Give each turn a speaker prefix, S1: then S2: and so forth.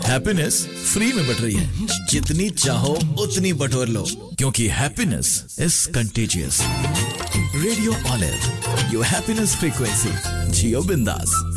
S1: Happiness free में but रही है, जितनी चाहो उतनी बटोर लो, क्योंकि happiness is contagious. Radio olive, your happiness frequency, जियो बिंदास।